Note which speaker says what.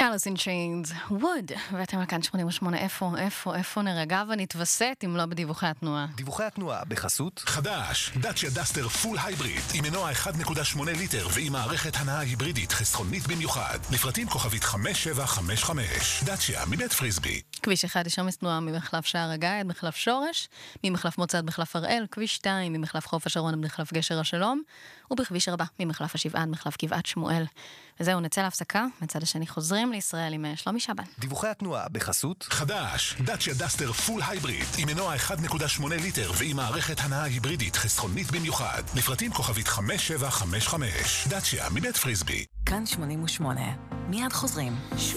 Speaker 1: Alice in Chains, Wood, ואתם על כאן 88, איפה נרגע ונתווסת אם לא בדיווחי התנועה.
Speaker 2: דיווחי התנועה בחסות
Speaker 3: חדש, דאצ'יה דסטר פול הייבריד עם מנוע 1.8 ליטר ועם מערכת הנעה היברידית חסכונית במיוחד. לפרטים כוכבית 5755. דאצ'יה מבית פריסבי.
Speaker 1: כביש 1 יש עומס תנועה ממחלף שער הגיא עד מחלף שורש, ממחלף מוצא עד מחלף הראל, כביש 2 ממחלף חוף השרון עד מחלף גשר השלום, ובכביש 4 ממחלף השבעה עד מחלף גבעת שמואל. וזהו, נצא להפסקה, מצד השני חוזרים לישראל עם שלומי שבן.
Speaker 2: דיווחי התנועה בחסות
Speaker 3: חדש, דאצ'יה דסטר פול הייבריד עם מנוע 1.8 ליטר ועם מערכת הנעה היברידית חסכונית במיוחד. לפרטים כוכבית 5755. דאצ'יה מבית פריסבי.
Speaker 4: כאן 88. מיד חוזרים.